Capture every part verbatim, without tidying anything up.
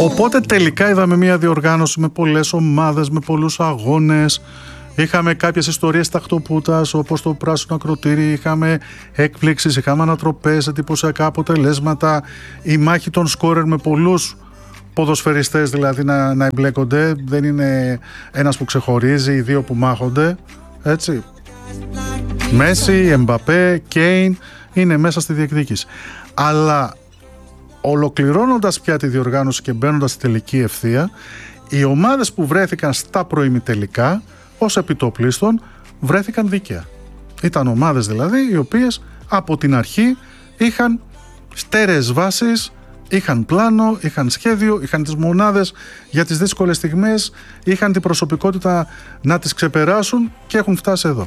Οπότε τελικά είδαμε μια διοργάνωση με πολλές ομάδες, με πολλούς αγώνες. Είχαμε κάποιες ιστορίες τακτοπούτας, όπως το πράσινο ακροτήρι, είχαμε έκπληξεις, είχαμε ανατροπές, εντυπωσιακά αποτελέσματα, η μάχη των σκόρερ με πολλούς ποδοσφαιριστές δηλαδή να, να εμπλέκονται. Δεν είναι ένας που ξεχωρίζει, οι δύο που μάχονται, έτσι. Μέση, Εμπαπέ, Κέιν είναι μέσα στη διεκδίκηση. Αλλά ολοκληρώνοντας πια τη διοργάνωση και μπαίνοντας στη τελική ευθεία, οι ομάδες που βρέθηκαν στα προημιτελικά ως επιτοπλίστων βρέθηκαν δίκαια. Ήταν ομάδες δηλαδή οι οποίες από την αρχή είχαν στέρεες βάσεις, είχαν πλάνο, είχαν σχέδιο, είχαν τις μονάδες για τις δύσκολες στιγμές, είχαν την προσωπικότητα να τις ξεπεράσουν και έχουν φτάσει εδώ.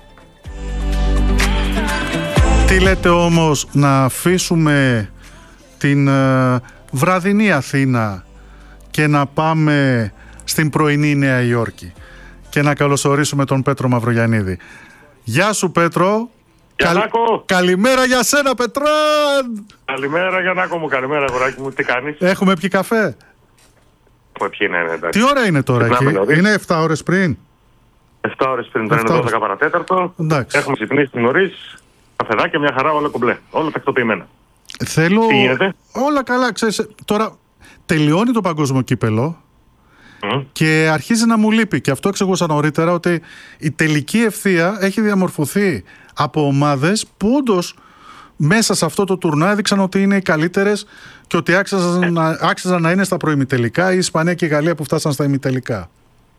Τι λέτε όμως να αφήσουμε την ε, βραδινή Αθήνα και να πάμε στην πρωινή Νέα Υόρκη και να καλωσορίσουμε τον Πέτρο Μαυρογιαννίδη. Γεια σου Πέτρο. Καλ... Καλημέρα για σένα Πετράν. Καλημέρα Γιαννάκο μου, καλημέρα αγοράκι μου, τι κάνεις? Έχουμε πιει καφέ. Έχουμε πιει, ναι, ναι, εντάξει. Τι ώρα είναι τώρα εκεί? Είναι εφτά ώρες πριν. εφτά ώρες πριν, τώρα είναι δώδεκα παρατέταρτο. Έχουμε ξυπνήσει νωρίς, καφεδάκια, μια χαρά, όλα κομπλέ, όλα τακτοποιημένα. Θέλω... Τι γίνεται? Όλα καλά, ξέρεις. Τώρα τελειώνει το παγκόσμιο κύπελο mm. και αρχίζει να μου λείπει. Και αυτό εξηγούσα νωρίτερα, ότι η τελική ευθεία έχει διαμορφωθεί από ομάδες που όντως μέσα σε αυτό το τουρνά έδειξαν ότι είναι οι καλύτερες και ότι άξιζαν, ε. να, άξιζαν να είναι στα προημιτελικά, η Ισπανία και η Γαλλία που φτάσαν στα ημιτελικά.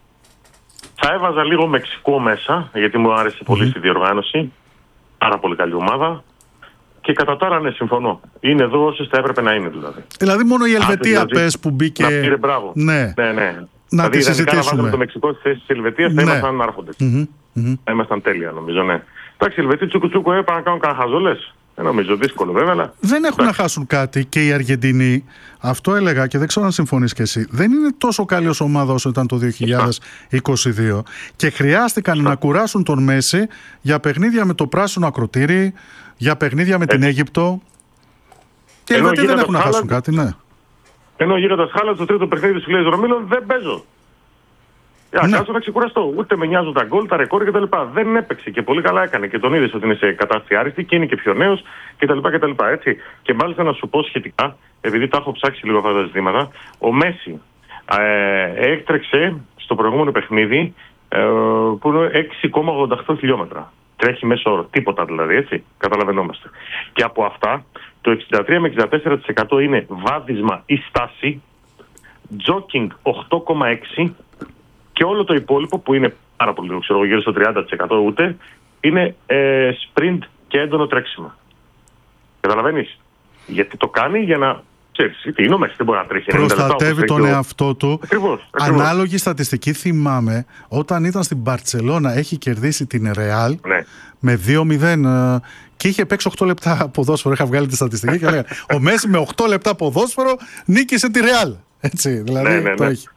Θα έβαζα λίγο Μεξικό μέσα, γιατί μου άρεσε mm-hmm. πολύ στη διοργάνωση. Πάρα πολύ καλή ομάδα. Και κατά τώρα, ναι, συμφωνώ. Είναι εδώ όσες θα έπρεπε να είναι δηλαδή. Δηλαδή μόνο η Ελβετία δηλαδή, πες που μπήκε. Να πήρε μπράβο. Ναι, ναι. ναι. Να δηλαδή, τη συζητήσουμε. Αν βάζαμε το Μεξικό στη θέση της Ελβετίας, θα ναι. ήμασταν άρχοντες. Mm-hmm. Mm-hmm. Θα ήμασταν τέλεια, νομίζω, ναι. Εντάξει, οι Ελβετοί τσουκουτσούκου έπρεπε να κάνουν κανένα χαζόλες. Δεν νομίζω, δύσκολο βέβαια. Αλλά... Δεν έχουν εντάξει. να χάσουν κάτι και οι Αργεντινοί. Αυτό έλεγα και δεν ξέρω αν συμφωνείς και εσύ. Δεν είναι τόσο καλή ως ομάδα όσο ήταν το δύο χιλιάδες είκοσι δύο. Και χρειάστηκαν Φωστά. να κουράσουν τον Μέση για παιχνίδια με το πράσινο ακροτήρι, για παιχνίδια με Έτσι. την Αίγυπτο. Και οι Ελβετοί δεν έχουν να χάσουν κάτι, ναι. Ενώ γύροντας Χάλαντ στο τρίτο παιχνίδι σου λέει Ρωμήλων, δεν παίζω. Για να κάτσω να ξεκουραστώ. Ούτε με νοιάζουν τα γκολ, τα ρεκόρ κτλ. Δεν έπαιξε και πολύ καλά έκανε. Και τον είδες ότι είναι σε κατάσταση άριστη και είναι και πιο νέος κτλ. Έτσι. Και μάλιστα να σου πω σχετικά, επειδή τα έχω ψάξει λίγο αυτά τα ζητήματα, ο Μέση ε, έκτρεξε στο προηγούμενο παιχνίδι ε, που είναι έξι κόμμα ογδόντα οκτώ χιλιόμετρα. Τρέχει μέσο όρο. Τίποτα δηλαδή, έτσι. Καταλαβαίνόμαστε. Και από αυτά το εξήντα τρία με εξήντα τέσσερα τοις εκατό είναι βάδισμα ή στάση, τζόκινγκ οκτώ κόμμα έξι. Και όλο το υπόλοιπο που είναι πάρα πολύ λίγο, ξέρω, γύρω στο τριάντα τοις εκατό ούτε, είναι ε, sprint και έντονο τρέξιμο. Καταλαβαίνεις? Γιατί το κάνει για να... Ξέρεις, είναι ο Μέση, δεν μπορεί να τρέχει. Προστατεύει τον εαυτό του. Ακριβώς, ακριβώς. Ανάλογη στατιστική θυμάμαι, όταν ήταν στην Μπαρτσελώνα έχει κερδίσει την Ρεάλ ναι. με δύο μηδέν και είχε παίξει οκτώ λεπτά ποδόσφαιρο. Είχα βγάλει τη στατιστική και έλεγα ο Μέση με οκτώ λεπτά ποδόσφαιρο νίκησε τη Ρεάλ. Έτσι, δηλαδή ναι, ναι, το ναι. έχει.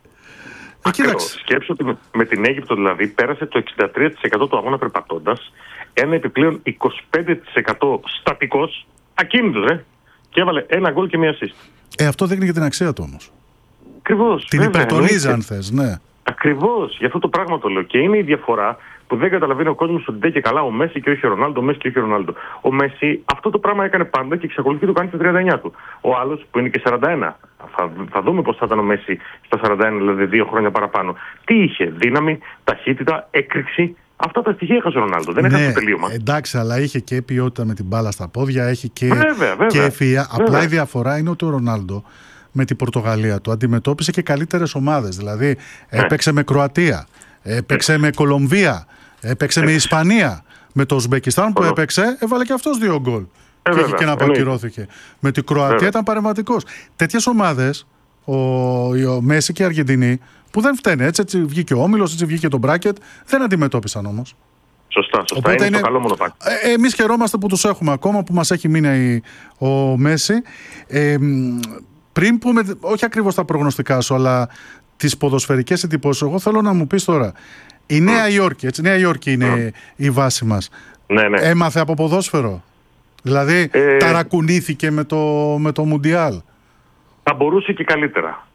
Σκέψου ότι με την Αίγυπτο δηλαδή πέρασε το εξήντα τρία τοις εκατό του αγώνα περπατώντας, ένα επιπλέον είκοσι πέντε τοις εκατό στατικός, ακίνητος, ε, και έβαλε ένα γκολ και μία assist. Ε, αυτό δείχνει και την αξία του όμως. Ακριβώς. Την υπερτονίζει αν θες, ναι. Ακριβώς, γι' αυτό το πράγμα το λέω. Και είναι η διαφορά που δεν καταλαβαίνει ο κόσμος ότι δεν και καλά ο Μέση και όχι ο Ρονάλντο, ο Μέση και όχι ο Ρονάλντο. Ο Μέση αυτό το πράγμα έκανε πάντα και εξακολουθεί να το κάνει στα τριάντα εννιά του. Ο άλλος που είναι και σαράντα ένα. Θα, θα δούμε πώς θα ήταν ο Μέση στα σαράντα ένα, δηλαδή δύο χρόνια παραπάνω. Τι είχε? Δύναμη, ταχύτητα, έκρηξη. Αυτά τα στοιχεία έχασε ο Ρονάλντο. Δεν έχασε ναι, το τελείωμα. Εντάξει, αλλά είχε και ποιότητα με την μπάλα στα πόδια, έχει και, βέβαια, βέβαια, και ευφυΐα. Απλά βέβαια. η διαφορά είναι ότι ο Ρονάλντο με την Πορτογαλία του αντιμετώπισε και καλύτερες ομάδες. Δηλαδή έπαιξε ναι. με Κροατία, έπαιξε ναι. με Κολομβία, έπαιξε ναι. με Ισπανία. Με το Ουσμπεκιστάν που έπαιξε, έβαλε και αυτός δύο γκολ. Ε, και είχε και να απακυρώθηκε. Με την Κροατία βέβαια. ήταν παρεμβατικός. Τέτοιες ομάδες, ο, ο Μέση και η Αργεντινή, που δεν φταίνε. Έτσι, έτσι βγήκε ο Όμιλος, έτσι βγήκε το μπράκετ, δεν αντιμετώπισαν όμως. Σωστά, σωστά. Οπότε είναι, είναι το καλό μονοπάτι. Ε, εμείς χαιρόμαστε που τους έχουμε ακόμα, που μας έχει μείνει ο Μέση. Ε, πριν πούμε, όχι ακριβώς τα προγνωστικά σου, αλλά τις ποδοσφαιρικές εντυπώσεις, εγώ θέλω να μου πεις τώρα. Η Νέα mm. Υόρκη, έτσι, Νέα Υόρκη είναι mm. η βάση μας. Ναι, ναι. Έμαθε από ποδόσφαιρο. Δηλαδή, ε... ταρακουνήθηκε με το, με το Μουντιάλ. Θα μπορούσε και καλύτερα.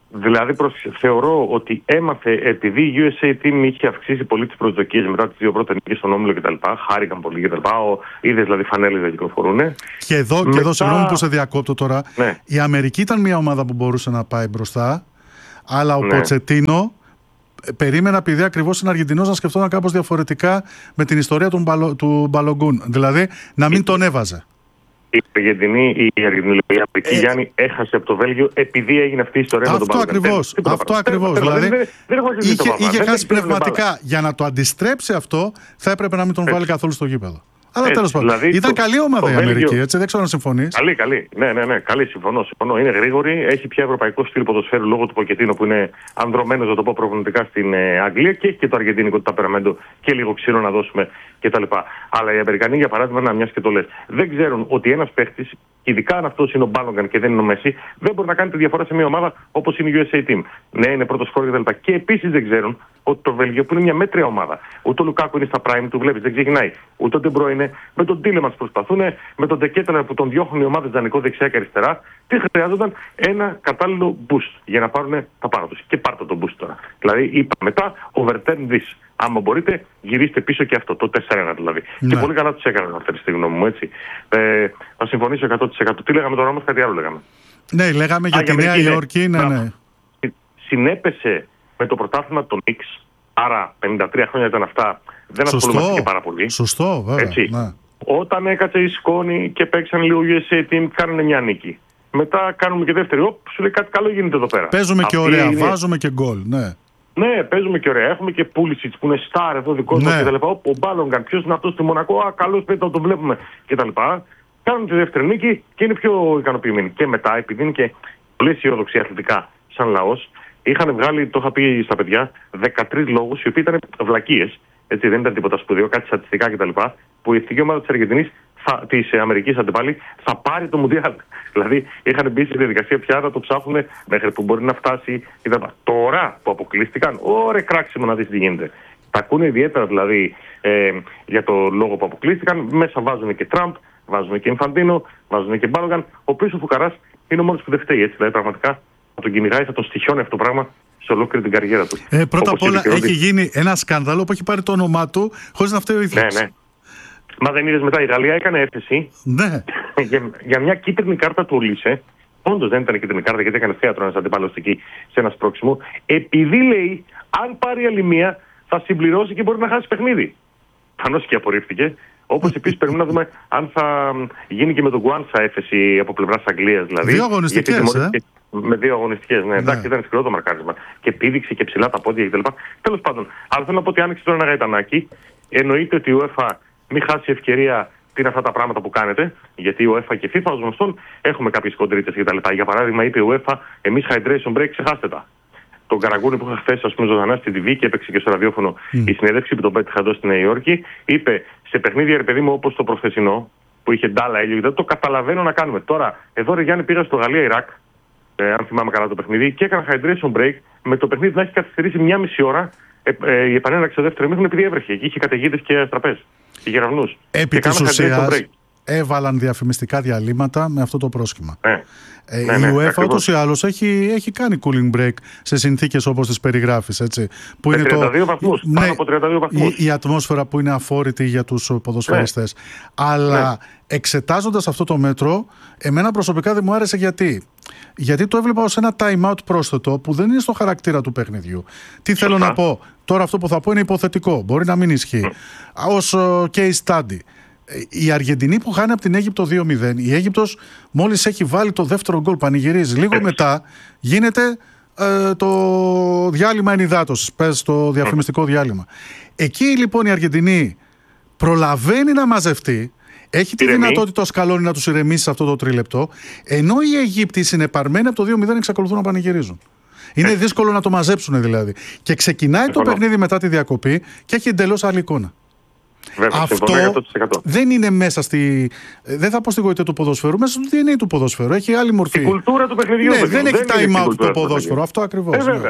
Δηλαδή προς, θεωρώ ότι έμαθε, επειδή η γιου ες έι Team είχε αυξήσει πολύ τις προσδοκίες μετά τις δύο πρώτες νίκες στον όμιλο κτλ. Χάρηκαν πολύ κτλ. Είδες δηλαδή φανέλες να κυκλοφορούν. Και εδώ, μετά... και εδώ συγγνώμη που σε διακόπτω τώρα. Ναι. Η Αμερική ήταν μια ομάδα που μπορούσε να πάει μπροστά, αλλά ο ναι. Ποτσετίνο περίμενα, επειδή ακριβώς είναι Αργεντινός, να σκεφτόταν κάπως διαφορετικά με την ιστορία του, Μπαλο, του Μπαλογκούν. Δηλαδή να μην τον έβαζε. Η Αργεντινή, η Αργεντινή, η Αμερική, ε, Γιάννη, έχασε από το Βέλγιο επειδή έγινε αυτή η ιστορία αυτό με τον Μπαλογκούν. Ακριβώς, αυτό ακριβώς. Δηλαδή, δεν, δεν είχε, είχε χάσει πνευματικά. Για να το αντιστρέψει αυτό, θα έπρεπε να μην τον βάλει καθόλου στο γήπεδο. Αλλά τέλος πάντων. Δηλαδή, ήταν το, καλή ομάδα η Αμερική, Βέλγιο, έτσι, δεν ξέρω αν συμφωνείς. Καλή, καλή. Ναι, ναι, ναι, καλή, συμφωνώ, συμφωνώ. Είναι γρήγορη, έχει πια ευρωπαϊκό στυλ ποδοσφαίρου λόγω του Ποκετίνο που είναι ανδρωμένος, να το πω προγραμματικά, στην ε, Αγγλία και έχει και το αργεντίνικο του ταπεραμέντο και λίγο ξύλο να δώσουμε κτλ. Αλλά οι Αμερικανοί, για παράδειγμα, να μοιάζει και το λες, δεν ξέρουν ότι ένας παίχτης, ειδικά αν αυτός είναι ο Μπάλογκαν και δεν είναι ο Μέση, δεν μπορεί να κάνει τη διαφορά σε μια ομάδα όπως είναι η γιου ες έι Team. Ναι, είναι πρώτος σκόρερ κτλ. Και επίσης δεν ξέρουν ότι το Βέλγιο, που είναι μια μέτρια ομάδα, ούτε ο Λουκάκου είναι στα prime του, βλέπεις, δεν ξεκινάει. Ούτε ο Ντεμπρό είναι, με τον Τίλεμανς προσπαθούν, με τον Ντεκέτελερ που τον διώχνουν οι ομάδες δανεικό δεξιά και αριστερά. Τι χρειάζονταν? Ένα κατάλληλο boost για να πάρουν τα πάνω τους. Και πάρτε το boost τώρα. Δηλαδή, είπα μετά, overturn this. Άμα μπορείτε, γυρίστε πίσω και αυτό, το τέσσερα ένα δηλαδή. Ναι. Και πολύ καλά τους έκαναν αυτή τη γνώμη μου, έτσι. Ε, θα συμφωνήσω εκατό τοις εκατό. Τι λέγαμε τώρα όμως, κάτι άλλο λέγαμε. Ναι, λέγαμε για Α, τη για Νέα Υόρκη, ναι, ναι. Συνέπεσε με το πρωτάθλημα των Knicks, άρα πενήντα τρία χρόνια ήταν αυτά, δεν ασχολούμαστε και πάρα πολύ. Σωστό, βέβαια. Έτσι. Ναι. Όταν έκατσε η σκόνη και παίξαν λίγο γιου ες έι Team, κάνανε μια νίκη. Μετά κάνουμε και δεύτερη. Όπ, σου λέει κάτι καλό γίνεται εδώ πέρα. Παίζουμε αυτή και ωραία, είναι... βάζουμε και γκολ, ναι. Ναι, παίζουμε και ωραία. Έχουμε και Πούλισιτς που είναι στάρ εδώ δικό μας ναι. κτλ. Ο Μπάλογκαν, ποιος είναι αυτός στη Μονακό, α, καλός παίκτης, το βλέπουμε κτλ. Κάνουν τη δεύτερη νίκη και είναι πιο ικανοποιημένοι. Και μετά, επειδή είναι και πολύ αισιόδοξοι αθλητικά σαν λαός, είχαν βγάλει, το είχα πει στα παιδιά, δεκατρείς λόγους οι οποίοι ήταν βλακίες. Έτσι, δεν ήταν τίποτα σπουδαίο, κάτι στατιστικά κτλ. Που η εθνική ομάδα της Αργεντινής, της Αμερικής αντιπάλη, θα πάρει το Μουντιάλ. Δηλαδή, είχαν μπει στη διαδικασία πια να το ψάχνουν μέχρι που μπορεί να φτάσει κτλ. Τώρα που αποκλείστηκαν, ωραία κράξιμο να δεις τι γίνεται. Τα ακούνε ιδιαίτερα δηλαδή ε, για το λόγο που αποκλείστηκαν. Μέσα βάζουν και Τραμπ, βάζουν και Ινφαντίνο, βάζουν και Μπάλογκαν. Ο οποίος ο Φουκαράς είναι ο μόνος που δεν φταίει. Έτσι, δηλαδή, πραγματικά θα τον κυνηγάει, θα τον στοιχιώνει αυτό το πράγμα σε ολόκληρη την καριέρα του. Ε, πρώτα απ' όλα έχει γίνει ένα σκάνδαλο που έχει πάρει το όνομά του χωρίς να φταίει ο ίδιος. Ναι, ναι. Μα δεν είδες μετά, η Γαλλία έκανε έφεση ναι. για, για μια κίτρινη κάρτα του Ολίσε. Όντως δεν ήταν κίτρινη κάρτα, γιατί έκανε θέατρο ένας αντιπάλος εκεί σε ένα σπρώξιμο. Επειδή λέει, αν πάρει άλλη μία, θα συμπληρώσει και μπορεί να χάσει παιχνίδι. Φανώς και απορρίφθηκε. Όπως επίσης πρέπει να δούμε αν θα γίνει και με τον Γκουάνσα έφεση από πλευράς Αγγλίας. Δηλαδή, δύο αγωνιστικές, ε? Με δύο αγωνιστικές, ναι. ναι. Εντάξει, ήταν σκληρό το μαρκάρισμα. Και πήδηξε και ψηλά τα πόδια κτλ. Τέλος πάντων, αλλά θέλω να πω ότι άνοιξε τώρα ένα γαϊτανάκι. Εννοείται ότι η UEFA μην χάσει ευκαιρία τι είναι αυτά τα πράγματα που κάνετε, γιατί η UEFA και η FIFA ως γνωστόν έχουμε κάποιες κοντρίτες κτλ. Για παράδειγμα, είπε η UEFA, εμείς hydration break, ξεχάστε τα. Τον Καραγκούνι που είχα χθες, ας πούμε, ζωντανά στη τι βι και έπαιξε και στο ραδιόφωνο mm. η συνέντευξη που τον πέτυχα εδώ στη Νέα Υόρκη, είπε σε παιχνίδια, ρε παιδί μου, όπως το προχθεσινό, που είχε ντάλα ήλιο, δεν το καταλαβαίνω να κάνουμε. Τώρα, εδώ ρε Γιάννη, πήγα στο Γαλλία-Ιράκ, ε, αν θυμάμαι καλά το παιχνίδι, και έκανα hydration break με το παιχνίδι να έχει καθυστερήσει μία μισή ώρα. Ε, ε, η επανέναρξη στο δεύτερο ημίχρονο επειδή έβρεχε. Εκεί είχε καταιγίδες και αστραπές και γεραυνούς. Επί της ουσίας έβαλαν διαφημιστικά διαλύματα με αυτό το πρόσχημα. Ναι. Ε, ναι, η ναι, UEFA ούτως ή άλλως έχει, έχει κάνει cooling break σε συνθήκες όπως τις περιγράφεις. Έτσι, που είναι τριάντα δύο βαθμούς, ναι, πάνω από τριάντα δύο βαθμούς. Η, η ατμόσφαιρα που είναι αφόρητη για τους ποδοσφαιριστές. Ναι. Αλλά ναι. εξετάζοντας αυτό το μέτρο, εμένα προσωπικά δεν μου άρεσε γιατί. Γιατί το έβλεπα ως ένα time out πρόσθετο που δεν είναι στο χαρακτήρα του παιχνιδιού. Τι θέλω Σωστά. να πω. Τώρα αυτό που θα πω είναι υποθετικό. Μπορεί να μην ισχύει. Mm. Ως uh, case study. Η Αργεντινή που χάνει από την Αίγυπτο δύο μηδέν, η Αίγυπτος μόλις έχει βάλει το δεύτερο γκολ, πανηγυρίζει. Λίγο μετά γίνεται ε, το διάλειμμα ενυδάτωσης, πες το διαφημιστικό διάλειμμα. Εκεί λοιπόν η Αργεντινή προλαβαίνει να μαζευτεί, έχει τη Ηρεμή. δυνατότητα ο Σκαλόνι να τους ηρεμήσει σε αυτό το τρίλεπτο, ενώ οι Αιγύπτιοι συνεπαρμένοι από το δύο μηδέν εξακολουθούν να πανηγυρίζουν. Είναι δύσκολο να το μαζέψουν δηλαδή. Και ξεκινάει το παιχνίδι μετά τη διακοπή και έχει εντελώς άλλη εικόνα. Βέβαια, αυτό δεν είναι μέσα στη. Δεν θα πω στη γοητεία του ποδοσφαίρου, μέσα στο ντι εν έι του ποδοσφαίρου. Έχει άλλη μορφή. Η κουλτούρα του παιχνιδιού. Ναι, παιχνιδιού. δεν έχει time out το ποδόσφαιρο. Αυτό ακριβώς. Ε, βέβαια.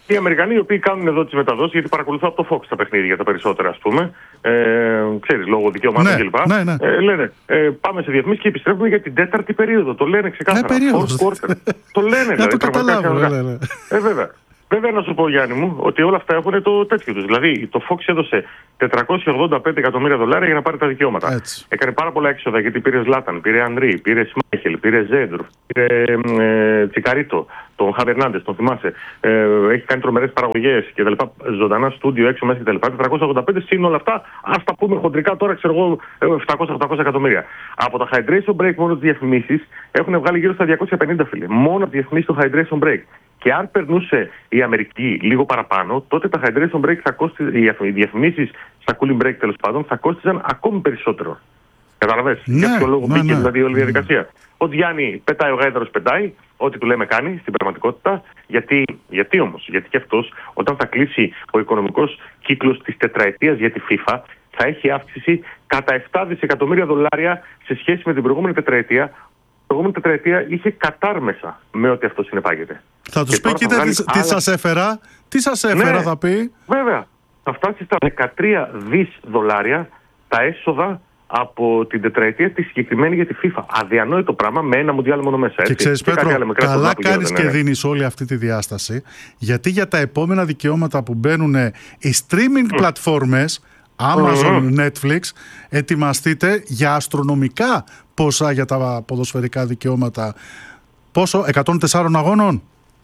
Οι Αμερικανοί οι οποίοι κάνουν εδώ τις μεταδόσεις, γιατί παρακολουθώ από το Fox τα παιχνίδια τα περισσότερα, ας πούμε, ε, ξέρεις, λόγω δικαιωμάτων ναι, κλπ. Ναι, ναι. Ε, λένε ε, πάμε σε διαφημίσεις και επιστρέφουμε για την τέταρτη περίοδο. Το λένε ξεκάθαρα. Ναι, περίοδος. Το λένε, να δηλαδή. το καταλάβω. Ναι, ναι. Ε, βέβαια. Βέβαια, να σου πω, Γιάννη μου, ότι όλα αυτά έχουν το τέτοιο τους. Δηλαδή, το Fox έδωσε τετρακόσια ογδόντα πέντε εκατομμύρια δολάρια για να πάρει τα δικαιώματα. Έτσι. Έκανε πάρα πολλά έξοδα γιατί πήρε Ζλάταν, πήρε Ανρί, πήρε Σμάχελ, πήρε Ζέντρου, πήρε ε, Τσικαρίτο, τον Χαβερνάντες, τον θυμάσαι. Ε, έχει κάνει τρομερές παραγωγές και τα λοιπά, ζωντανά στούντιο έξω μέσα και τα λοιπά. τετρακόσια ογδόντα πέντε συν όλα αυτά, ας τα πούμε χοντρικά τώρα, ξέρω εγώ, επτακόσια με οχτακόσια εκατομμύρια. Από τα hydration break μόνο τις διαφημίσεις έχουν βγάλει γύρω στα διακόσια πενήντα, φίλε. Μόνο από τις διαφημίσεις του hydration break. Και αν περνούσε η Αμερική λίγο παραπάνω, τότε τα hydration break θα κόστιζαν, οι διαφημίσεις στα cooling break τέλος πάντων, θα κόστιζαν ακόμη περισσότερο. Καταλαβες. Ναι, για ποιο λόγο ναι, μπήκε ναι. δηλαδή όλη η διαδικασία. Ο Γιάννη πετάει, ο γάιδαρος πετάει, ό,τι του λέμε κάνει στην πραγματικότητα. Γιατί, γιατί όμως, γιατί και αυτός όταν θα κλείσει ο οικονομικός κύκλος της τετραετίας για τη FIFA, θα έχει αύξηση κατά επτά δισεκατομμύρια δολάρια σε σχέση με την προηγούμενη τετραετία. Η προηγούμενη τετραετία είχε κατάρμεσα με ό,τι αυτό συνεπάγεται. Θα τους πει, κοίτα, τι, τι σας έφερα, τι σας έφερα, ναι, θα πει. Βέβαια. Θα φτάσει στα δεκατρία δισεκατομμύρια δολάρια τα έσοδα από την τετραετία τη συγκεκριμένη για τη FIFA. Αδιανόητο πράγμα με ένα μουντιάλ μόνο μέσα. Έτσι. Και ξέρεις, και Πέτρο, καλά κάνεις και ναι. δίνεις όλη αυτή τη διάσταση, γιατί για τα επόμενα δικαιώματα που μπαίνουν οι streaming mm. πλατφόρμες, Amazon, mm-hmm. Netflix, ετοιμαστείτε για αστρονομικά ποσά για τα ποδοσφαιρικά δικαιώματα. Πόσο, εκατόν τέσσερα αγώνων?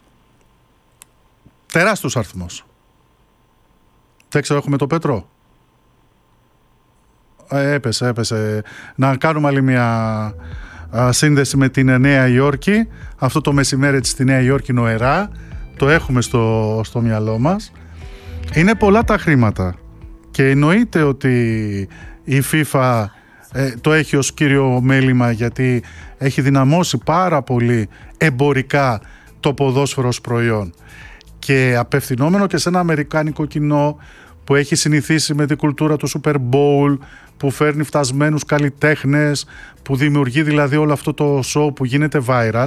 Τεράστιος αριθμός. Δεν ξέρω, έχουμε το Πέτρο. Ε, έπεσε, έπεσε. Να κάνουμε άλλη μια α, σύνδεση με την Νέα Υόρκη. Αυτό το μεσημέρι έτσι στη Νέα Υόρκη νοερά. Το έχουμε στο, στο μυαλό μας. Είναι πολλά τα χρήματα. Και εννοείται ότι η FIFA ε, το έχει ως κύριο μέλημα, γιατί έχει δυναμώσει πάρα πολύ εμπορικά το ποδόσφαιρο ως προϊόν. Και απευθυνόμενο και σε ένα αμερικάνικο κοινό που έχει συνηθίσει με την κουλτούρα του Super Bowl, που φέρνει φτασμένους καλλιτέχνες, που δημιουργεί δηλαδή όλο αυτό το show που γίνεται viral.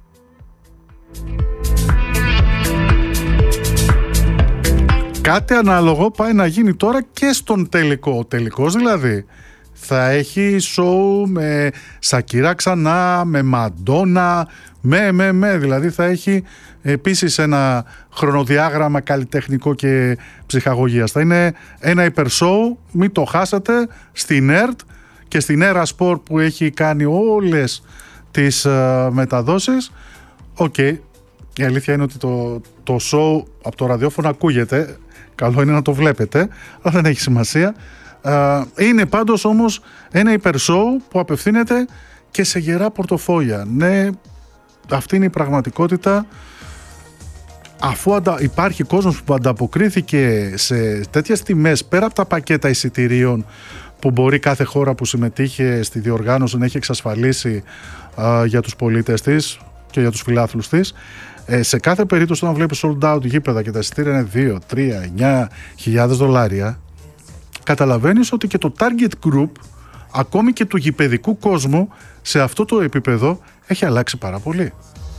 Κάτι ανάλογο πάει να γίνει τώρα και στον τελικό. Ο τελικός δηλαδή θα έχει show με Σακύρα ξανά, με Μαντόνα, με, με, με. Δηλαδή θα έχει επίσης ένα χρονοδιάγραμμα καλλιτεχνικό και ψυχαγωγίας. Θα είναι ένα υπερσhow, μην το χάσετε, στην ΕΡΤ και στην Έρα Sport που έχει κάνει όλες τις uh, μεταδόσεις. Οκ, okay. Η αλήθεια είναι ότι το, το show από το ραδιόφωνο ακούγεται. Καλό είναι να το βλέπετε, αλλά δεν έχει σημασία. Uh, είναι πάντως όμως ένα υπερσhow που απευθύνεται και σε γερά πορτοφόλια. Ναι, αυτή είναι η πραγματικότητα. Αφού αντα... υπάρχει κόσμος που ανταποκρίθηκε σε τέτοιες τιμές, πέρα από τα πακέτα εισιτηρίων που μπορεί κάθε χώρα που συμμετείχε στη διοργάνωση να έχει εξασφαλίσει uh, για τους πολίτες της και για τους φιλάθλους της, ε, σε κάθε περίπτωση όταν βλέπεις sold out γήπεδα και τα εισιτήρια είναι δύο, τρία, εννιά χιλιάδες δολάρια, καταλαβαίνεις ότι και το target group, ακόμη και του γηπεδικού κόσμου, σε αυτό το επίπεδο έχει αλλάξει πάρα πολύ.